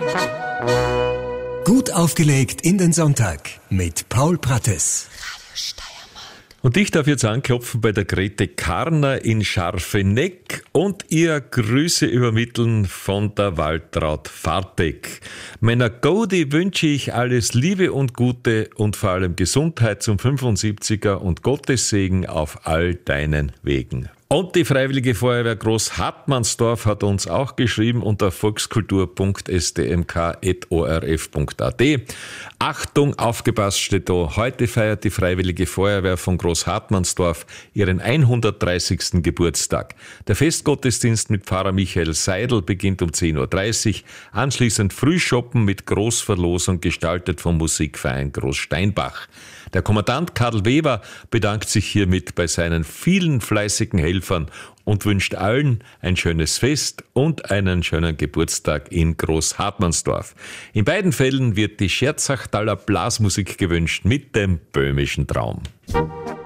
Gut aufgelegt in den Sonntag mit Paul Prattes. Und ich darf jetzt anklopfen bei der Grete Karner in Scharfenegg und ihr Grüße übermitteln von der Waltraud Fartek. Meiner Godi wünsche ich alles Liebe und Gute und vor allem Gesundheit zum 75er und Gottes Segen auf all deinen Wegen. Und die Freiwillige Feuerwehr Großhartmannsdorf hat uns auch geschrieben unter volkskultur.stmk.orf.at. Achtung, aufgepasst steht da, heute feiert die Freiwillige Feuerwehr von Großhartmannsdorf ihren 130. Geburtstag. Der Festgottesdienst mit Pfarrer Michael Seidel beginnt um 10.30 Uhr, anschließend Frühschoppen mit Großverlosung gestaltet vom Musikverein Großsteinbach. Der Kommandant Karl Weber bedankt sich hiermit bei seinen vielen fleißigen Helfern und wünscht allen ein schönes Fest und einen schönen Geburtstag in Großhartmannsdorf. In beiden Fällen wird die Scherzachtaler Blasmusik gewünscht mit dem böhmischen Traum.